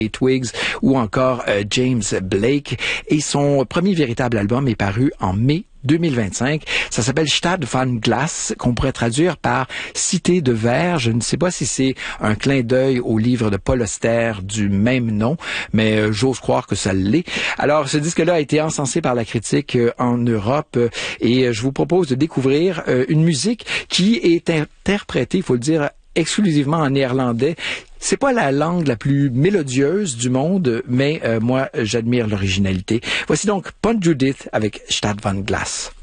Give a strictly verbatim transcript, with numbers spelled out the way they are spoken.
Twigs ou encore euh, James Blake. Et son premier véritable album est paru en mai deux mille vingt-cinq. Ça s'appelle Stad van Glas, qu'on pourrait traduire par Cité de verre. Je ne sais pas si c'est un clin d'œil au livre de Paul Auster du même nom, mais euh, j'ose croire que ça l'est. Alors, ce disque-là a été encensé par la critique euh, en Europe euh, et euh, je vous propose de découvrir euh, une musique qui est interprétée, il faut le dire, exclusivement en néerlandais. C'est pas la langue la plus mélodieuse du monde, mais euh, moi, j'admire l'originalité. Voici donc Pont Judith avec Stad van Glas.